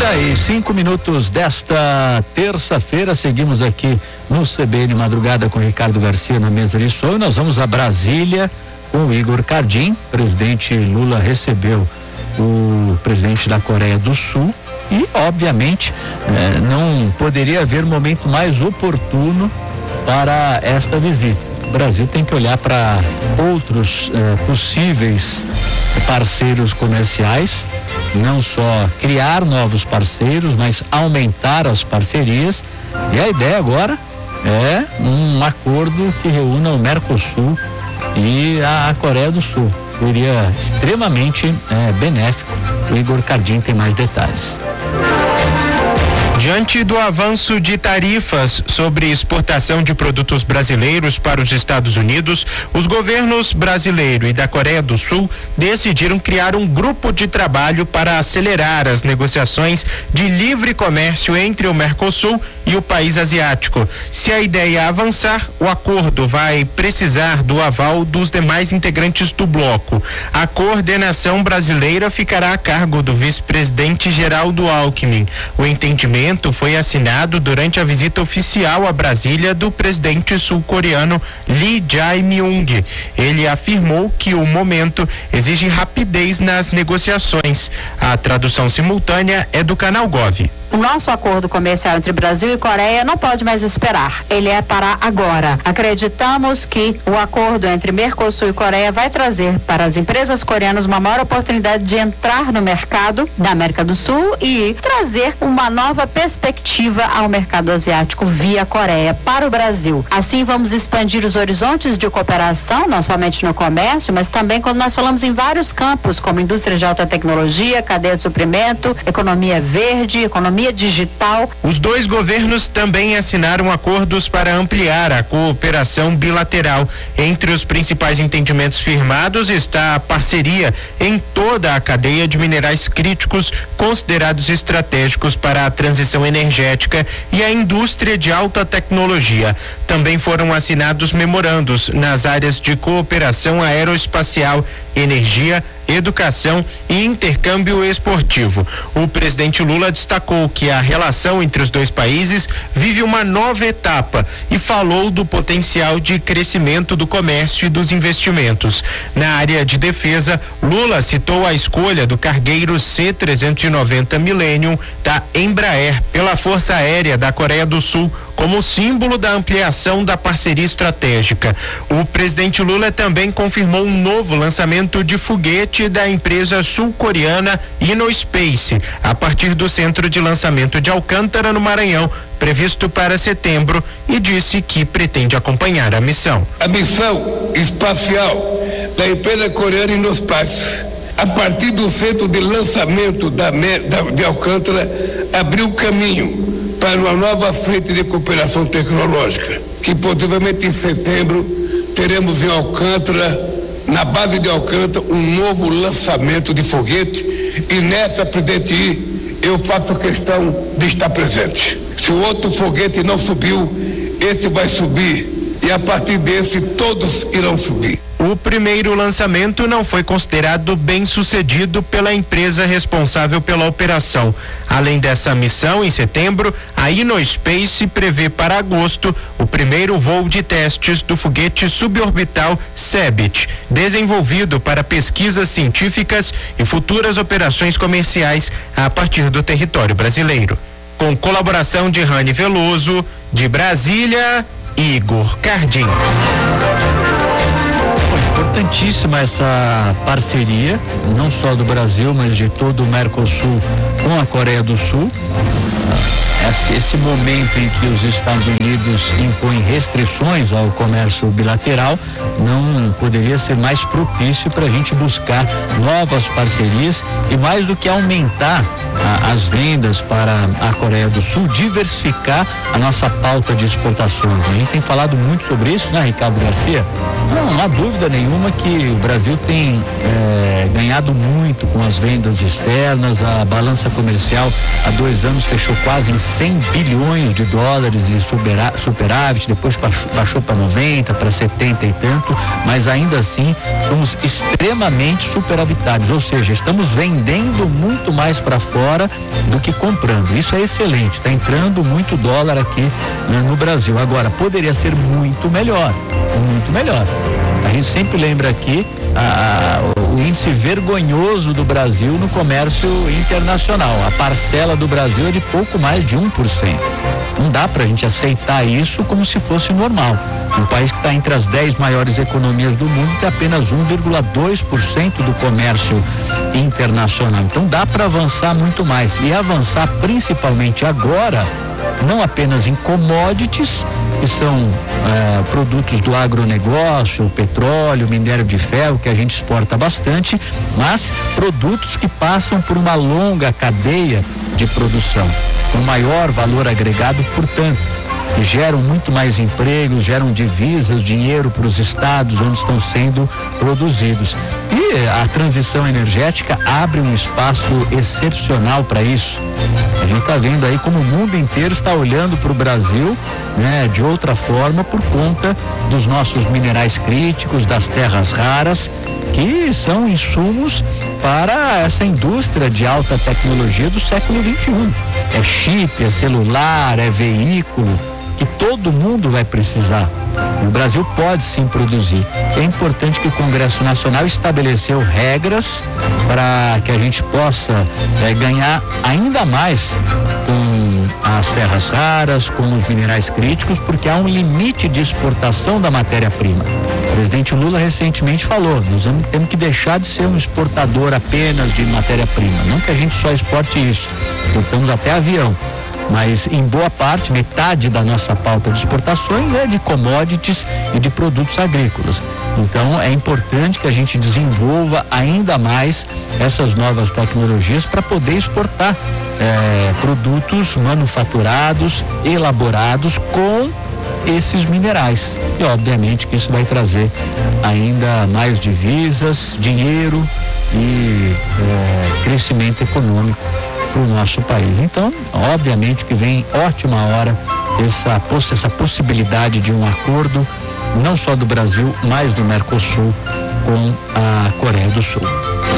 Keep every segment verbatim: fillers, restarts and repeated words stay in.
e cinco minutos desta terça-feira, seguimos aqui no C B N Madrugada com Ricardo Garcia na mesa de som. Nós vamos a Brasília com o Igor Cardim. O presidente Lula recebeu o presidente da Coreia do Sul e, obviamente, eh, não poderia haver momento mais oportuno para esta visita. O Brasil tem que olhar para outros eh, possíveis parceiros comerciais, não só criar novos parceiros, mas aumentar as parcerias. E a ideia agora é um acordo que reúna o Mercosul e a Coreia do Sul. Seria extremamente eh, benéfico. O Igor Cardim tem mais detalhes. Diante do avanço de tarifas sobre exportação de produtos brasileiros para os Estados Unidos, os governos brasileiro e da Coreia do Sul decidiram criar um grupo de trabalho para acelerar as negociações de livre comércio entre o Mercosul e o país asiático. Se a ideia avançar, o acordo vai precisar do aval dos demais integrantes do bloco. A coordenação brasileira ficará a cargo do vice-presidente Geraldo Alckmin. O entendimento foi assinado durante a visita oficial a Brasília do presidente sul-coreano Lee Jae-myung. Ele afirmou que o momento exige rapidez nas negociações. A tradução simultânea é do canal Gov. O nosso acordo comercial entre Brasil e Coreia não pode mais esperar. Ele é para agora. Acreditamos que o acordo entre Mercosul e Coreia vai trazer para as empresas coreanas uma maior oportunidade de entrar no mercado da América do Sul e trazer uma nova perspectiva ao mercado asiático via Coreia para o Brasil. Assim, vamos expandir os horizontes de cooperação, não somente no comércio, mas também quando nós falamos em vários campos, como indústria de alta tecnologia, cadeia de suprimento, economia verde, economia digital. Os dois governos também assinaram acordos para ampliar a cooperação bilateral. Entre os principais entendimentos firmados está a parceria em toda a cadeia de minerais críticos considerados estratégicos para a transição energética e a indústria de alta tecnologia. Também foram assinados memorandos nas áreas de cooperação aeroespacial, energia, educação e intercâmbio esportivo. O presidente Lula destacou que a relação entre os dois países vive uma nova etapa e falou do potencial de crescimento do comércio e dos investimentos. Na área de defesa, Lula citou a escolha do cargueiro C trezentos e noventa Millennium da Embraer pela Força Aérea da Coreia do Sul como símbolo da ampliação da parceria estratégica. O presidente Lula também confirmou um novo lançamento de foguete da empresa sul-coreana InnoSpace, a partir do centro de lançamento de Alcântara, no Maranhão, previsto para setembro, e disse que pretende acompanhar a missão. A missão espacial da empresa coreana InnoSpace, a partir do centro de lançamento da, da, de Alcântara, abriu caminho para uma nova frente de cooperação tecnológica, que possivelmente em setembro teremos em Alcântara, na base de Alcântara, um novo lançamento de foguete, e nessa, presidente I, eu faço questão de estar presente. Se o outro foguete não subiu, esse vai subir, e a partir desse todos irão subir. O primeiro lançamento não foi considerado bem sucedido pela empresa responsável pela operação. Além dessa missão, em setembro, a InnoSpace prevê para agosto o primeiro voo de testes do foguete suborbital Cebit, desenvolvido para pesquisas científicas e futuras operações comerciais a partir do território brasileiro. Com colaboração de Rani Veloso, de Brasília, Igor Cardim. Importantíssima essa parceria, não só do Brasil, mas de todo o Mercosul com a Coreia do Sul. Esse, esse momento em que os Estados Unidos impõem restrições ao comércio bilateral não poderia ser mais propício para a gente buscar novas parcerias e, mais do que aumentar a, as vendas para a Coreia do Sul, diversificar a nossa pauta de exportações. A gente tem falado muito sobre isso, né, Ricardo Garcia? Não, não há dúvida nenhuma que o Brasil tem é, ganhado muito com as vendas externas. A balança comercial há dois anos fechou quase em cem bilhões de dólares de superávit, depois baixou para noventa, para setenta e tanto, mas ainda assim somos extremamente superavitados, ou seja, estamos vendendo muito mais para fora fora do que comprando. Isso é excelente, está entrando muito dólar aqui, né, no Brasil. Agora, poderia ser muito melhor, muito melhor. A gente sempre lembra aqui a, a, o índice vergonhoso do Brasil no comércio internacional. A parcela do Brasil é de pouco mais de um por cento. Não dá pra gente aceitar isso como se fosse normal. Um país que está entre as dez maiores economias do mundo tem apenas um vírgula dois por cento do comércio internacional. Então dá para avançar muito mais e avançar principalmente agora, não apenas em commodities, que são eh, produtos do agronegócio, petróleo, minério de ferro, que a gente exporta bastante, mas produtos que passam por uma longa cadeia de produção, com maior valor agregado, portanto, que geram muito mais empregos, geram divisas, dinheiro para os estados onde estão sendo produzidos. E a transição energética abre um espaço excepcional para isso. A gente está vendo aí como o mundo inteiro está olhando para o Brasil, né, de outra forma, por conta dos nossos minerais críticos, das terras raras, que são insumos para essa indústria de alta tecnologia do século vinte e um. É chip, é celular, é veículo, que todo mundo vai precisar. E o Brasil pode sim produzir. É importante que o Congresso Nacional estabeleceu regras para que a gente possa é, ganhar ainda mais com as terras raras, com os minerais críticos, porque há um limite de exportação da matéria-prima. O presidente Lula recentemente falou, nós temos que deixar de ser um exportador apenas de matéria-prima. Não que a gente só exporte isso, exportamos até avião. Mas em boa parte, metade da nossa pauta de exportações é de commodities e de produtos agrícolas. Então é importante que a gente desenvolva ainda mais essas novas tecnologias para poder exportar eh, produtos manufaturados, elaborados com esses minerais. E obviamente que isso vai trazer ainda mais divisas, dinheiro e eh, crescimento econômico para o nosso país. Então, obviamente que vem ótima hora essa, essa possibilidade de um acordo, não só do Brasil, mas do Mercosul com a Coreia do Sul.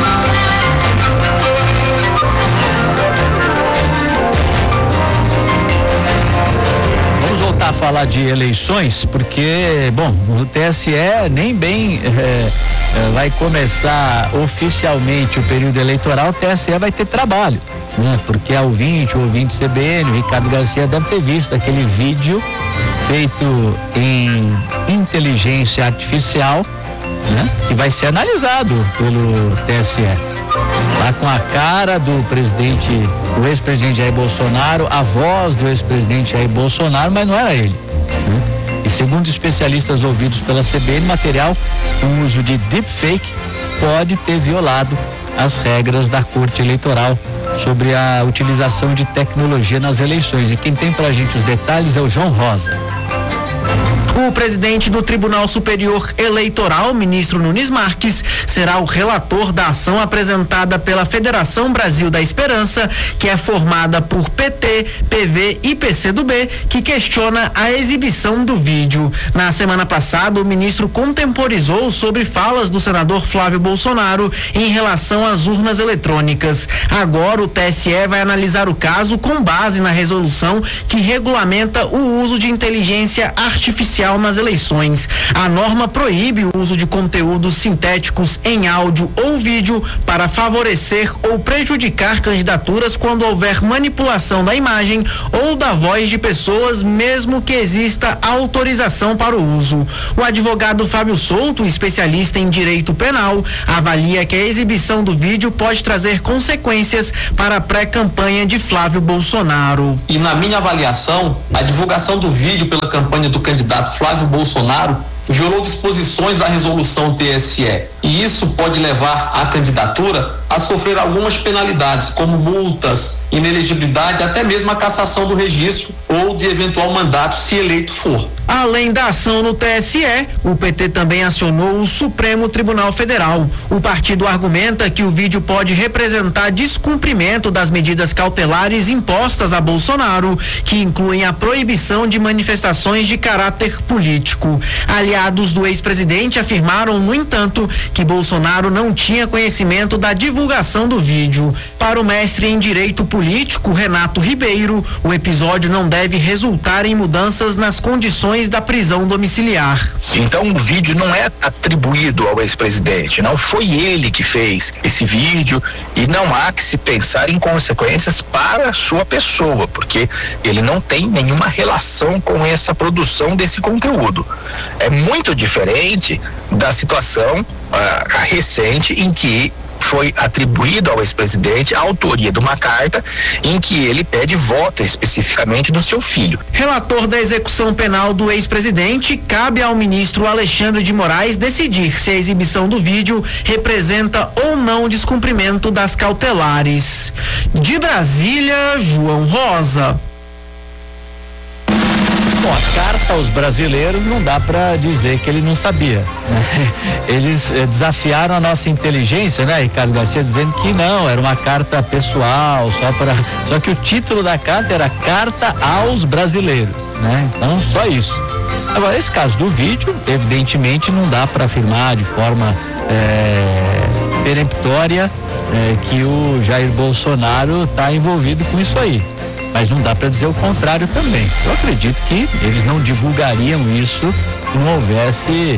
Vamos voltar a falar de eleições, porque, bom, o T S E nem bem é, é, vai começar oficialmente o período eleitoral, o T S E vai ter trabalho. Né? Porque a ouvinte, o ouvinte C B N, o Ricardo Garcia deve ter visto aquele vídeo feito em inteligência artificial, né? Que vai ser analisado pelo T S E. Lá com a cara do presidente, do ex-presidente Jair Bolsonaro, a voz do ex-presidente Jair Bolsonaro, mas não era ele. Né? E segundo especialistas ouvidos pela C B N, material com uso de deepfake pode ter violado as regras da Corte Eleitoral sobre a utilização de tecnologia nas eleições. E quem tem pra gente os detalhes é o João Rosa. O presidente do Tribunal Superior Eleitoral, ministro Nunes Marques, será o relator da ação apresentada pela Federação Brasil da Esperança, que é formada por P T, P V e P C do B, que questiona a exibição do vídeo. Na semana passada, o ministro contemporizou sobre falas do senador Flávio Bolsonaro em relação às urnas eletrônicas. Agora, o T S E vai analisar o caso com base na resolução que regulamenta o uso de inteligência artificial nas eleições. A norma proíbe o uso de conteúdos sintéticos em áudio ou vídeo para favorecer ou prejudicar candidaturas quando houver manipulação da imagem ou da voz de pessoas, mesmo que exista autorização para o uso. O advogado Fábio Souto, especialista em direito penal, avalia que a exibição do vídeo pode trazer consequências para a pré-campanha de Flávio Bolsonaro. E na minha avaliação, a divulgação do vídeo pela campanha do candidato Flávio Bolsonaro violou disposições da resolução T S E, e isso pode levar a candidatura a sofrer algumas penalidades, como multas, inelegibilidade, até mesmo a cassação do registro ou de eventual mandato, se eleito for. Além da ação no T S E, o P T também acionou o Supremo Tribunal Federal. O partido argumenta que o vídeo pode representar descumprimento das medidas cautelares impostas a Bolsonaro, que incluem a proibição de manifestações de caráter político. Ali Aliados do ex-presidente afirmaram, no entanto, que Bolsonaro não tinha conhecimento da divulgação do vídeo. Para o mestre em Direito Político, Renato Ribeiro, o episódio não deve resultar em mudanças nas condições da prisão domiciliar. Então o vídeo não é atribuído ao ex-presidente, não foi ele que fez esse vídeo e não há que se pensar em consequências para a sua pessoa, porque ele não tem nenhuma relação com essa produção desse conteúdo. É muito diferente da situação uh, recente em que foi atribuído ao ex-presidente a autoria de uma carta em que ele pede voto especificamente do seu filho. Relator da execução penal do ex-presidente, cabe ao ministro Alexandre de Moraes decidir se a exibição do vídeo representa ou não o descumprimento das cautelares. De Brasília, João Rosa. Bom, a carta aos brasileiros não dá para dizer que ele não sabia, né? Eles eh, desafiaram a nossa inteligência, né, Ricardo Garcia, dizendo que não, era uma carta pessoal, só para, só que o título da carta era Carta aos Brasileiros, né? Então, só isso. Agora, esse caso do vídeo, evidentemente não dá para afirmar de forma é, peremptória é, que o Jair Bolsonaro está envolvido com isso aí. Mas não dá para dizer o contrário também. Eu acredito que eles não divulgariam isso se não houvesse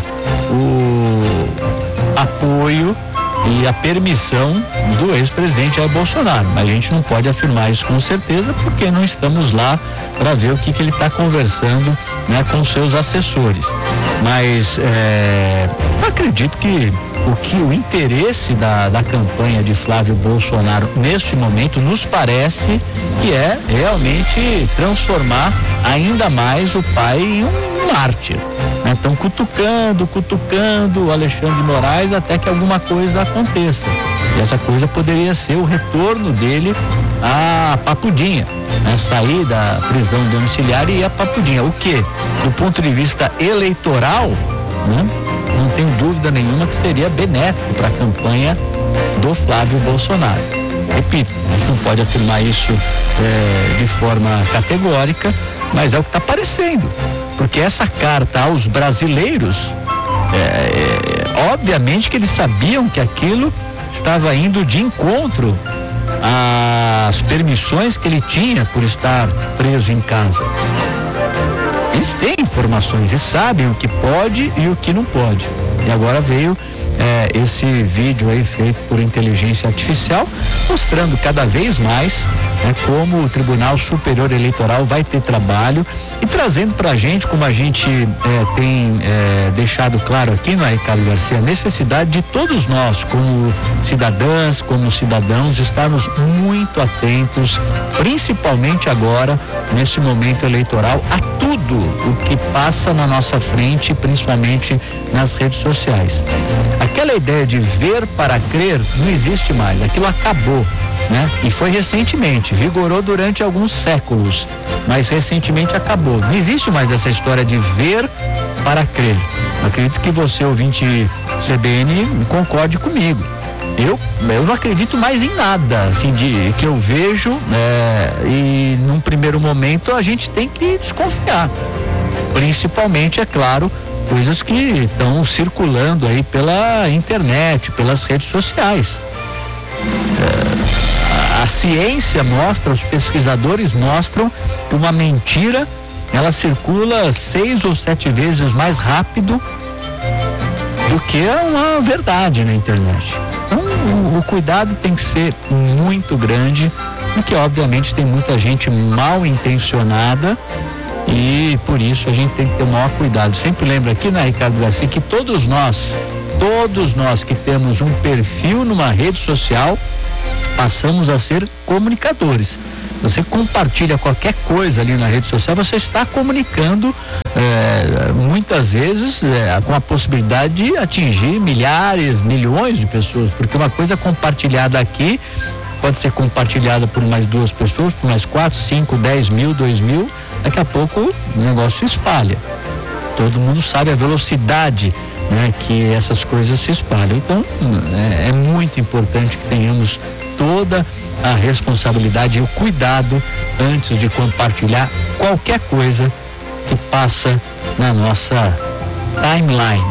o apoio e a permissão do ex-presidente Jair Bolsonaro. Mas a gente não pode afirmar isso com certeza porque não estamos lá para ver o que, que ele está conversando, né, com seus assessores. Mas é, eu acredito que o que o interesse da, da campanha de Flávio Bolsonaro neste momento nos parece que é realmente transformar ainda mais o pai em um mártir. Então, cutucando, cutucando o Alexandre de Moraes até que alguma coisa aconteça. E essa coisa poderia ser o retorno dele à Papudinha, né? Sair da prisão domiciliar e ir à Papudinha. O que, do ponto de vista eleitoral, né? Não tem dúvida nenhuma que seria benéfico para a campanha do Flávio Bolsonaro. Repito, a gente não pode afirmar isso é, de forma categórica, mas é o que está parecendo. Porque essa carta aos brasileiros, é, é, obviamente que eles sabiam que aquilo estava indo de encontro às permissões que ele tinha por estar preso em casa. Eles têm informações e sabem o que pode e o que não pode. E agora veio é, esse vídeo aí feito por inteligência artificial, mostrando cada vez mais é, como o Tribunal Superior Eleitoral vai ter trabalho e trazendo pra gente, como a gente é, tem é, deixado claro aqui, não é, Ricardo Garcia, a necessidade de todos nós, como cidadãs, como cidadãos, estarmos muito atentos, principalmente agora, nesse momento eleitoral, a tudo o que passa na nossa frente, principalmente nas redes sociais. Aquela ideia de ver para crer não existe mais, aquilo acabou, né? E foi recentemente, vigorou durante alguns séculos, mas recentemente acabou. Não existe mais essa história de ver para crer. Eu acredito que você, ouvinte C B N, concorde comigo. Eu, eu não acredito mais em nada, assim, de que eu vejo, é, e num primeiro momento a gente tem que desconfiar. Principalmente, é claro, coisas que estão circulando aí pela internet, pelas redes sociais. É, a, a ciência mostra, os pesquisadores mostram que uma mentira, ela circula seis ou sete vezes mais rápido do que uma verdade na internet. Então, o, o cuidado tem que ser muito grande, porque obviamente tem muita gente mal intencionada e por isso a gente tem que ter o maior cuidado. Sempre lembra aqui, né, Ricardo Garcia, que todos nós, todos nós que temos um perfil numa rede social, passamos a ser comunicadores. Você compartilha qualquer coisa ali na rede social, você está comunicando é, muitas vezes é, com a possibilidade de atingir milhares, milhões de pessoas, porque uma coisa compartilhada aqui pode ser compartilhada por mais duas pessoas, por mais quatro, cinco, dez mil, dois mil, daqui a pouco o negócio se espalha. Todo mundo sabe a velocidade, né, que essas coisas se espalham. Então é, é muito importante que tenhamos toda a responsabilidade e o cuidado antes de compartilhar qualquer coisa que passa na nossa timeline.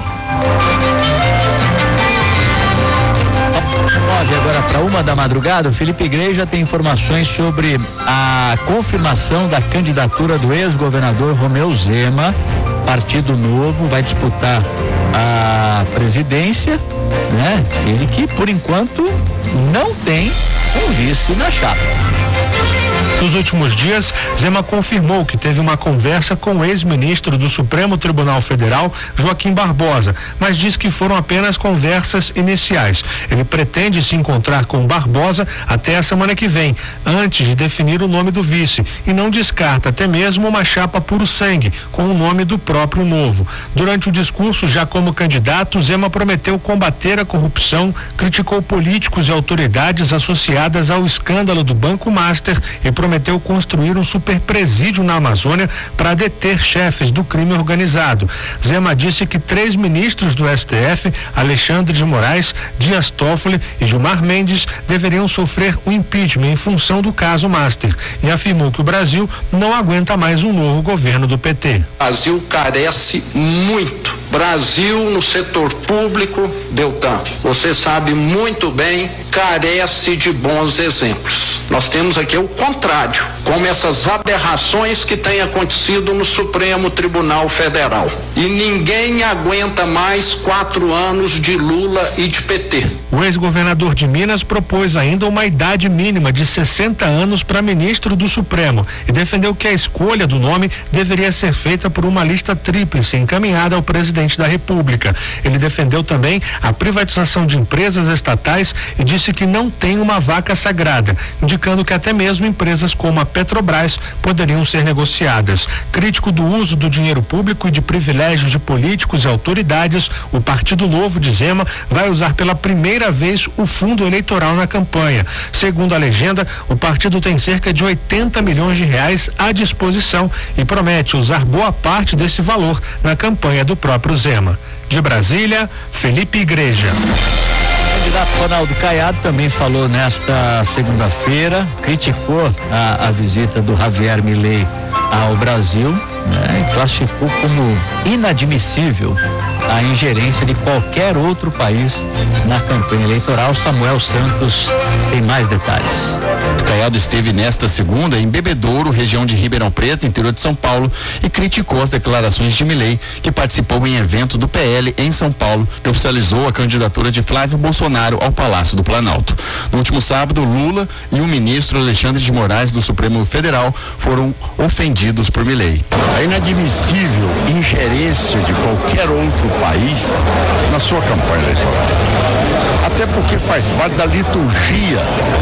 Nove agora para uma da madrugada, o Felipe Igreja tem informações sobre a confirmação da candidatura do ex-governador Romeu Zema. Partido Novo vai disputar a presidência, né? Ele que por enquanto não tem um vice na chapa. Nos últimos dias, Zema confirmou que teve uma conversa com o ex-ministro do Supremo Tribunal Federal, Joaquim Barbosa, mas diz que foram apenas conversas iniciais. Ele pretende se encontrar com Barbosa até a semana que vem, antes de definir o nome do vice, e não descarta até mesmo uma chapa puro sangue, com o nome do próprio Novo. Durante o discurso, já como candidato, Zema prometeu combater a corrupção, criticou políticos e autoridades associadas ao escândalo do Banco Master e prometeu prometeu construir um super presídio na Amazônia para deter chefes do crime organizado. Zema disse que três ministros do S T F, Alexandre de Moraes, Dias Toffoli e Gilmar Mendes, deveriam sofrer o impeachment em função do caso Master, e afirmou que o Brasil não aguenta mais um novo governo do P T. O Brasil carece muito. Brasil no setor público, Deltan, você sabe muito bem, carece de bons exemplos. Nós temos aqui o contrário, como essas aberrações que têm acontecido no Supremo Tribunal Federal. E ninguém aguenta mais quatro anos de Lula e de P T. O ex-governador de Minas propôs ainda uma idade mínima de sessenta anos para ministro do Supremo e defendeu que a escolha do nome deveria ser feita por uma lista tríplice encaminhada ao presidente da República. Ele defendeu também a privatização de empresas estatais e disse que não tem uma vaca sagrada, indicando que até mesmo empresas como a Petrobras poderiam ser negociadas. Crítico do uso do dinheiro público e de privilégios de políticos e autoridades, o Partido Novo de Zema vai usar pela primeira vez o fundo eleitoral na campanha. Segundo a legenda, o partido tem cerca de oitenta milhões de reais à disposição e promete usar boa parte desse valor na campanha do próprio Zema. De Brasília, Felipe Igreja. O candidato Ronaldo Caiado também falou nesta segunda-feira, criticou a, a visita do Javier Milei ao Brasil, né, e classificou como inadmissível a ingerência de qualquer outro país na campanha eleitoral. Samuel Santos tem mais detalhes. Caiado esteve nesta segunda em Bebedouro, região de Ribeirão Preto, interior de São Paulo, e criticou as declarações de Milei, que participou em evento do P L em São Paulo, que oficializou a candidatura de Flávio Bolsonaro ao Palácio do Planalto. No último sábado, Lula e o ministro Alexandre de Moraes do Supremo Federal foram ofendidos por Milei. É inadmissível ingerência de qualquer outro país na sua campanha eleitoral. Até porque faz parte da liturgia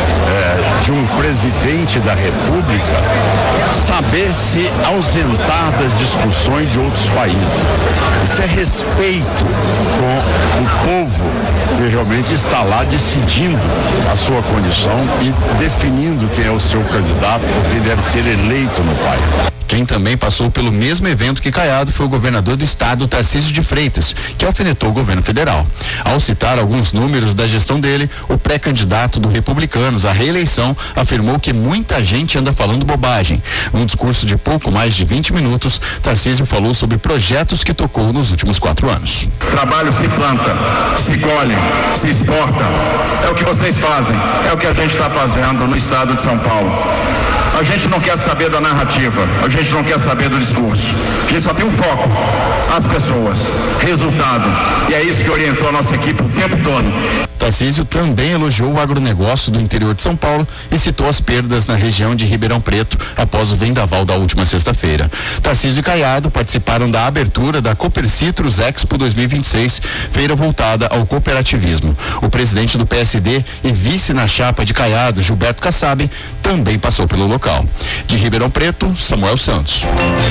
é, de um presidente da República saber se ausentar das discussões de outros países. Isso é respeito com o povo que realmente está lá decidindo a sua condição e definindo quem é o seu candidato, porque deve ser eleito no país. Quem também passou pelo mesmo evento que Caiado foi o governador do estado, Tarcísio de Freitas, que alfinetou o governo federal. Ao citar alguns números da gestão dele, o pré-candidato do Republicanos à reeleição afirmou que muita gente anda falando bobagem. Num discurso de pouco mais de vinte minutos, Tarcísio falou sobre projetos que tocou nos últimos quatro anos. Trabalho se planta, se colhe, se exporta. É o que vocês fazem, é o que a gente está fazendo no estado de São Paulo. A gente não quer saber da narrativa, a gente não quer saber do discurso. A gente só tem um foco, as pessoas, resultado. E é isso que orientou a nossa equipe o tempo todo. Tarcísio também elogiou o agronegócio do interior de São Paulo e citou as perdas na região de Ribeirão Preto após o vendaval da última sexta-feira. Tarcísio e Caiado participaram da abertura da Copercitrus Expo dois mil e vinte e seis, feira voltada ao cooperativismo. O presidente do P S D e vice na chapa de Caiado, Gilberto Kassab, também passou pelo local. De Ribeirão Preto, Samuel Santos.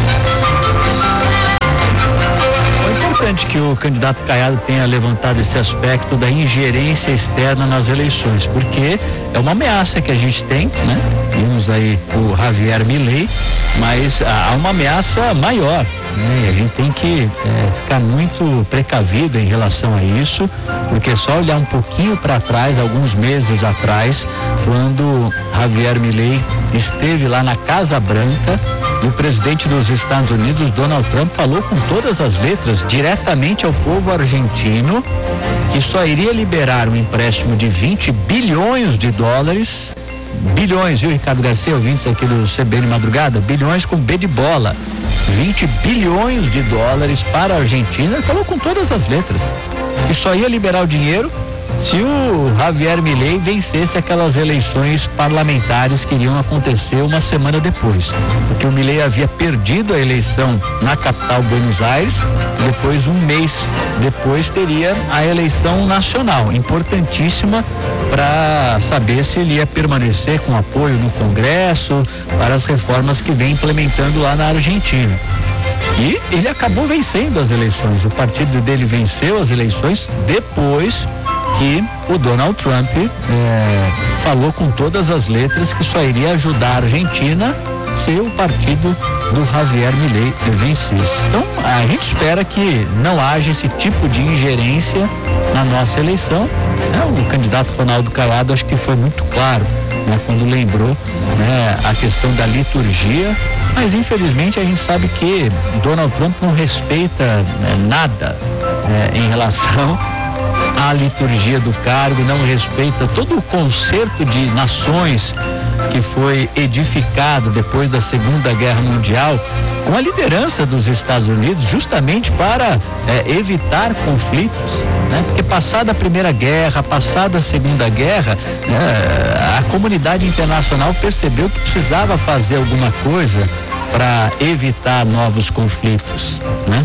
É importante que o candidato Caiado tenha levantado esse aspecto da ingerência externa nas eleições, porque é uma ameaça que a gente tem, né? Vimos aí o Javier Milei, mas há uma ameaça maior, né? E a gente tem que é, ficar muito precavido em relação a isso, porque é só olhar um pouquinho para trás, alguns meses atrás, quando Javier Milei esteve lá na Casa Branca E o presidente dos Estados Unidos, Donald Trump, falou com todas as letras diretamente ao povo argentino que só iria liberar um empréstimo de vinte bilhões de dólares, bilhões, viu, Ricardo Garcia, ouvintes aqui do C B N Madrugada, bilhões com B de bola, vinte bilhões de dólares para a Argentina. Ele falou com todas as letras e só ia liberar o dinheiro se o Javier Milei vencesse aquelas eleições parlamentares que iriam acontecer uma semana depois, porque o Milei havia perdido a eleição na capital Buenos Aires, depois um mês depois teria a eleição nacional, importantíssima para saber se ele ia permanecer com apoio no Congresso para as reformas que vem implementando lá na Argentina. E ele acabou vencendo as eleições, o partido dele venceu as eleições depois que o Donald Trump é, falou com todas as letras que só iria ajudar a Argentina se o partido do Javier Milei vencesse. Então, a gente espera que não haja esse tipo de ingerência na nossa eleição. É, o candidato Ronaldo Caiado acho que foi muito claro, né, quando lembrou, né, a questão da liturgia, mas infelizmente a gente sabe que Donald Trump não respeita, né, nada, né, em relação a liturgia do cargo, não respeita todo o concerto de nações que foi edificado depois da Segunda Guerra Mundial com a liderança dos Estados Unidos, justamente para é, evitar conflitos, né? Porque passada a Primeira Guerra, passada a Segunda Guerra, é, a comunidade internacional percebeu que precisava fazer alguma coisa para evitar novos conflitos, né?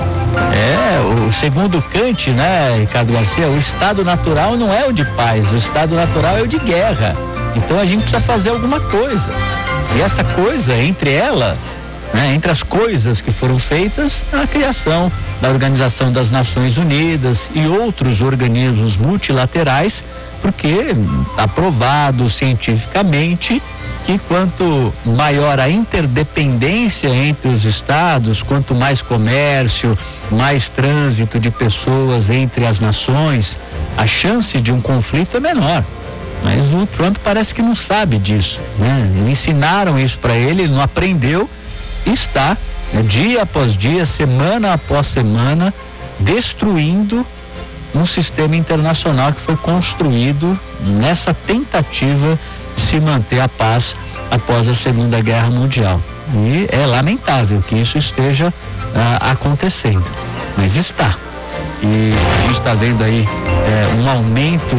É, o segundo Kant, né, Ricardo Garcia, o estado natural não é o de paz, o estado natural é o de guerra. Então a gente precisa fazer alguma coisa. E essa coisa, entre elas, né, entre as coisas que foram feitas, a criação da Organização das Nações Unidas e outros organismos multilaterais, porque está provado cientificamente que quanto maior a interdependência entre os estados, quanto mais comércio, mais trânsito de pessoas entre as nações, a chance de um conflito é menor. Mas o Trump parece que não sabe disso, né? Não ensinaram isso para ele, ele não aprendeu e está, né, dia após dia, semana após semana, destruindo um sistema internacional que foi construído nessa tentativa se manter a paz após a Segunda Guerra Mundial. E é lamentável que isso esteja ah, acontecendo, mas está. E a gente está vendo aí eh, um aumento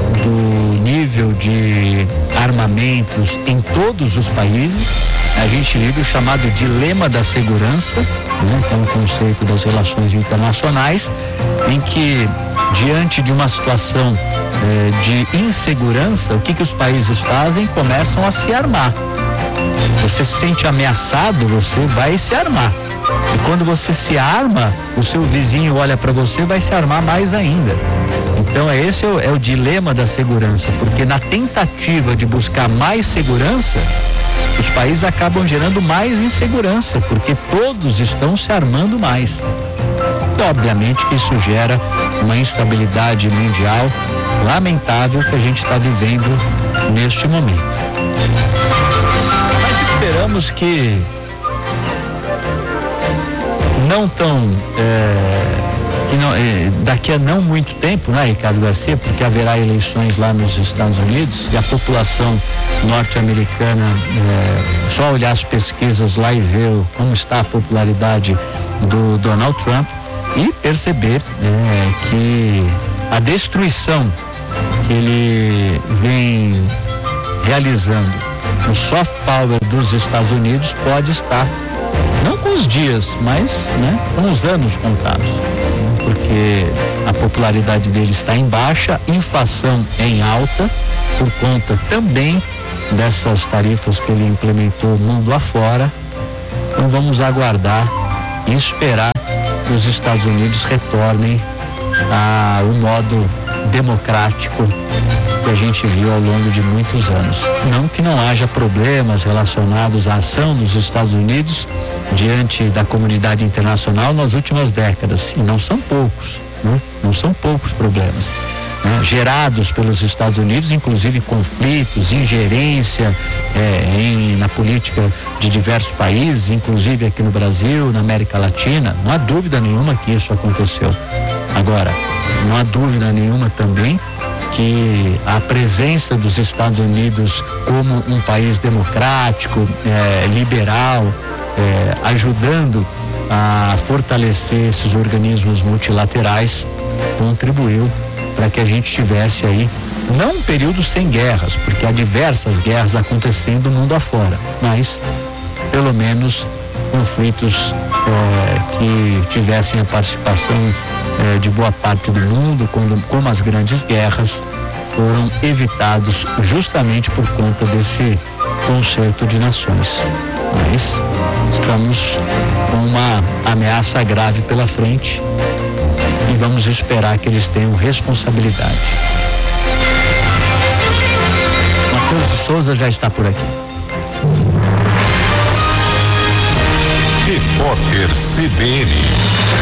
do nível de armamentos em todos os países. A gente vive o chamado dilema da segurança, né, que é um conceito das relações internacionais, em que diante de uma situação eh, de insegurança, o que que os países fazem? Começam a se armar. Você se sente ameaçado, você vai se armar. E quando você se arma, o seu vizinho olha para você e vai se armar mais ainda. Então esse é o, é o dilema da segurança, porque na tentativa de buscar mais segurança, os países acabam gerando mais insegurança, porque todos estão se armando mais. E obviamente que isso gera uma instabilidade mundial lamentável que a gente está vivendo neste momento. Mas esperamos que não tão é, que não, é, daqui a não muito tempo, né, Ricardo Garcia, porque haverá eleições lá nos Estados Unidos e a população norte-americana, é, só olhar as pesquisas lá e ver como está a popularidade do Donald Trump e perceber é, que a destruição que ele vem realizando no soft power dos Estados Unidos pode estar não com os dias, mas, né, com os anos contados, porque a popularidade dele está em baixa, inflação em alta, por conta também dessas tarifas que ele implementou mundo afora. Então vamos aguardar e esperar que os Estados Unidos retornem ao modo democrático que a gente viu ao longo de muitos anos. Não que não haja problemas relacionados à ação dos Estados Unidos diante da comunidade internacional nas últimas décadas, e não são poucos, né? Não são poucos problemas. né, gerados pelos Estados Unidos, inclusive conflitos, ingerência é, em, na política de diversos países, inclusive aqui no Brasil, na América Latina. Não há dúvida nenhuma que isso aconteceu. Agora, não há dúvida nenhuma também que a presença dos Estados Unidos como um país democrático, é, liberal, é, ajudando a fortalecer esses organismos multilaterais, contribuiu para que a gente tivesse aí não um período sem guerras, porque há diversas guerras acontecendo no mundo afora, mas pelo menos conflitos é, que tivessem a participação é, de boa parte do mundo, como, como as grandes guerras, foram evitados justamente por conta desse concerto de nações. Mas estamos com uma ameaça grave pela frente e vamos esperar que eles tenham responsabilidade. Matheus de Souza já está por aqui. Repórter C B N.